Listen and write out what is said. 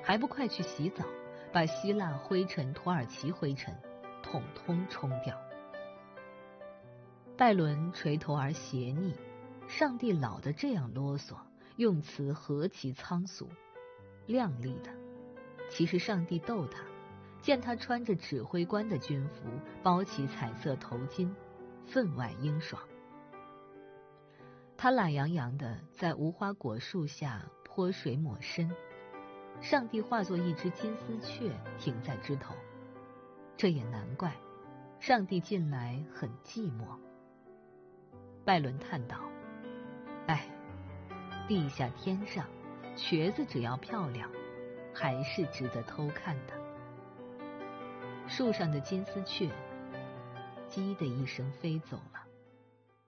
还不快去洗澡，把希腊灰尘、土耳其灰尘统统冲掉。拜伦垂头而斜睨，上帝老得这样啰嗦，用词何其仓俗。亮丽的，其实上帝逗他，见他穿着指挥官的军服，包起彩色头巾，分外英爽。他懒洋洋地在无花果树下泼水抹身，上帝化作一只金丝雀停在枝头。这也难怪，上帝近来很寂寞。拜伦叹道：哎，地下天上，瘸子只要漂亮，还是值得偷看的。树上的金丝雀，叽的一声飞走了。